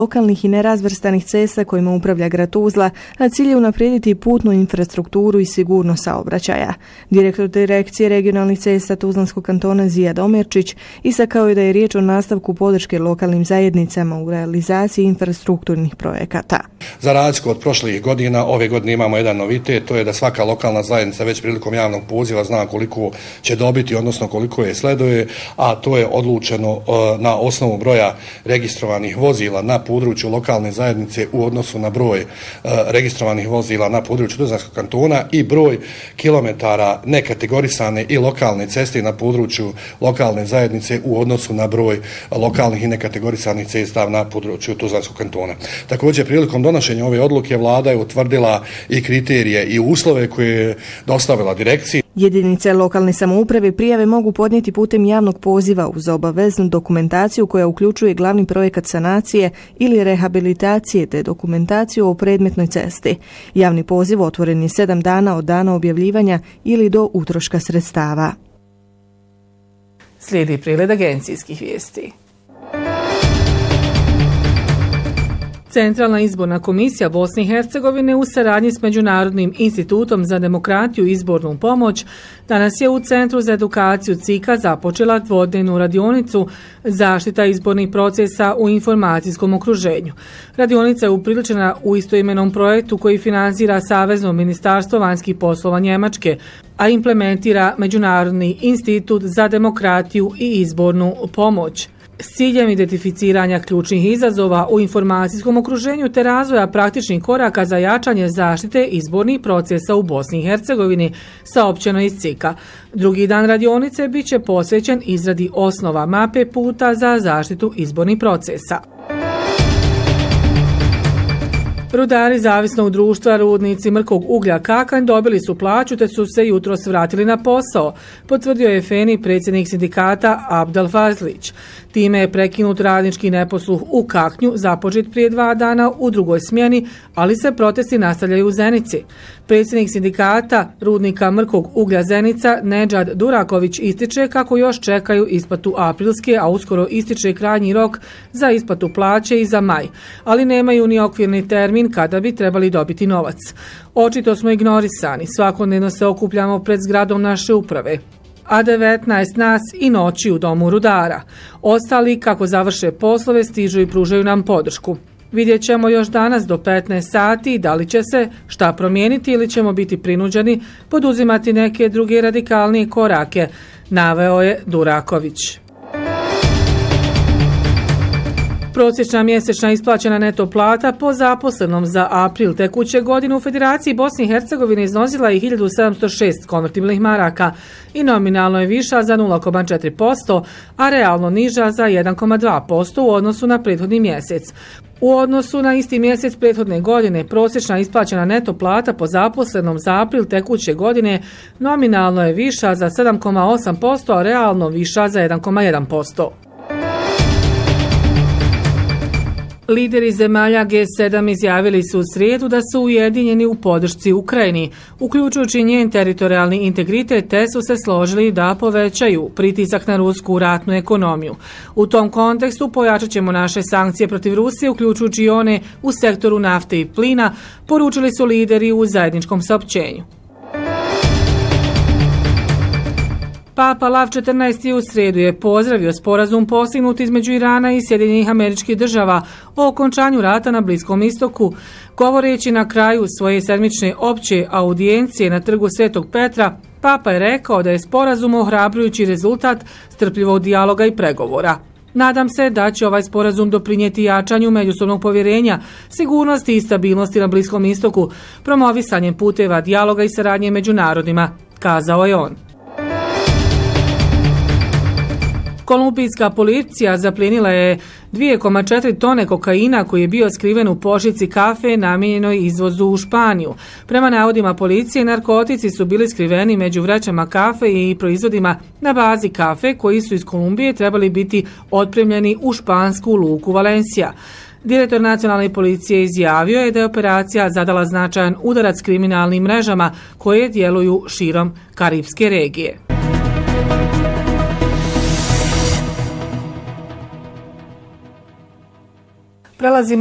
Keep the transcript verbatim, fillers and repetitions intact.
lokalnih i nerazvrstanih cesta kojima upravlja grad Tuzla, a cilj je unaprijediti putnu infrastrukturu i sigurnost saobraćaja. Direktor Direkcije regionalnih cesta Tuzlanskog kantona Zijad Omerčić istakao je da je riječ o nastavku podrške lokalnim zajednicama u realizaciji infrastrukturnih projekata. Za razliku od prošlih godina, ove godine imamo jedan novitet, to je da svaka lokalna zajednica već prilikom javnog poziva zna koliko će dobiti, odnosno koliko je sleduje, a to je odlučeno na osnovu broja registrovanih vozila na području lokalne zajednice u odnosu na broj uh, registrovanih vozila na području Tuzlanskog kantona i broj kilometara nekategorisane i lokalne ceste na području lokalne zajednice u odnosu na broj lokalnih i nekategorisanih cesta na području Tuzlanskog kantona. Također, prilikom donošenja ove odluke vlada je utvrdila i kriterije i uslove koje je dostavila direkciji. Jedinice lokalne samouprave prijave mogu podnijeti putem javnog poziva uz obaveznu dokumentaciju koja uključuje glavni projekat sanacije ili rehabilitacije te dokumentaciju o predmetnoj cesti. Javni poziv otvoren je sedam dana od dana objavljivanja ili do utroška sredstava. Slijedi pregled agencijskih vijesti. Centralna izborna komisija Bosne i Hercegovine u saradnji s Međunarodnim institutom za demokratiju i izbornu pomoć danas je u Centru za edukaciju C I K-a započela dvodnevnu radionicu zaštita izbornih procesa u informacijskom okruženju. Radionica je upriličena u istoimenom projektu koji finansira Savezno ministarstvo vanjskih poslova Njemačke, a implementira Međunarodni institut za demokratiju i izbornu pomoć s ciljem identificiranja ključnih izazova u informacijskom okruženju te razvoja praktičnih koraka za jačanje zaštite izbornih procesa u Bosni i Hercegovini, saopćeno iz C I K-a. Drugi dan radionice biće posvećen izradi osnova mape puta za zaštitu izbornih procesa. Rudari zavisnog društva Rudnici mrkog uglja Kakanj dobili su plaću te su se jutros vratili na posao, potvrdio je Feni predsjednik sindikata Abdel Fazlić. Time je prekinut radnički neposluh u Kaknju, započet prije dva dana u drugoj smjeni, ali se protesti nastavljaju u Zenici. Predsjednik sindikata Rudnika mrkog uglja Zenica Nedžad Duraković ističe kako još čekaju isplatu aprilske, a uskoro ističe krajnji rok za isplatu plaće i za maj, ali nemaju ni okvirni termin kada bi trebali dobiti novac. Očito smo ignorisani, svakodnevno se okupljamo pred zgradom naše uprave, a devetnaest nas i noći u domu rudara. Ostali, kako završe poslove, stižu i pružaju nam podršku. Vidjet ćemo još danas do petnaest sati da li će se šta promijeniti ili ćemo biti prinuđeni poduzimati neke druge radikalnije korake, naveo je Duraković. Prosječna mjesečna isplaćena neto plata po zaposlenom za april tekuće godine u Federaciji Bosne i Hercegovine iznosila je hiljadu sedamsto šest konvertibilnih maraka i nominalno je viša za nula zarez četiri posto, a realno niža za jedan zarez dva posto u odnosu na prethodni mjesec. U odnosu na isti mjesec prethodne godine, prosječna isplaćena neto plata po zaposlenom za april tekuće godine nominalno je viša za sedam zarez osam posto, a realno viša za jedan zarez jedan posto. Lideri zemalja G sedam izjavili su u srijedu da su ujedinjeni u podršci Ukrajini, uključujući njen teritorijalni integritet, te su se složili da povećaju pritisak na rusku ratnu ekonomiju. U tom kontekstu pojačat ćemo naše sankcije protiv Rusije, uključujući i one u sektoru nafte i plina, poručili su lideri u zajedničkom saopćenju. Papa Lav četrnaesti u srijedu je pozdravio sporazum postignut između Irana i Sjedinjenih Američkih Država o okončanju rata na Bliskom istoku, govoreći na kraju svoje sedmične opće audijencije na trgu Svetog Petra. Papa je rekao da je sporazum ohrabrujući rezultat strpljivog dijaloga i pregovora. Nadam se da će ovaj sporazum doprinijeti jačanju međusobnog povjerenja, sigurnosti i stabilnosti na Bliskom istoku, promovisanjem puteva dijaloga i saradnje među narodima, kazao je on. Kolumbijska policija zaplijenila je dvije zarez četiri tone kokaina koji je bio skriven u pošici kafe namijenjenoj izvozu u Španiju. Prema navodima policije, narkotici su bili skriveni među vrećama kafe i proizvodima na bazi kafe koji su iz Kolumbije trebali biti otpremljeni u špansku luku Valencia. Direktor nacionalne policije izjavio je da je operacija zadala značajan udarac kriminalnim mrežama koje djeluju širom Karipske regije. Prelazimo